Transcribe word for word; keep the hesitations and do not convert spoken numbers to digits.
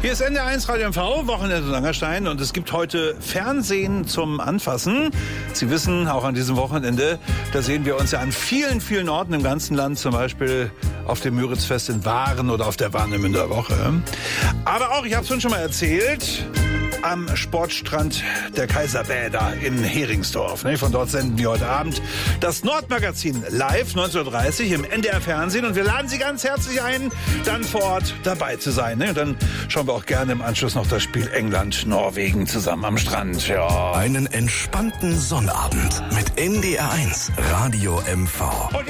Hier ist N D R eins Radio M V, Wochenende Langerstein, und es gibt heute Fernsehen zum Anfassen. Sie wissen, auch an diesem Wochenende, da sehen wir uns ja an vielen, vielen Orten im ganzen Land, zum Beispiel auf dem Müritzfest in Waren oder auf der Warnemünder Woche. Aber auch, ich habe es schon mal erzählt, am Sportstrand der Kaiserbäder in Heringsdorf. Von dort senden wir heute Abend das Nordmagazin live neunzehn Uhr dreißig im N D R Fernsehen, und wir laden Sie ganz herzlich ein, dann vor Ort dabei zu sein. Und dann schauen wir auch gerne im Anschluss noch das Spiel England-Norwegen zusammen am Strand. Ja. Einen entspannten Sonnabend mit N D R eins Radio M V. Und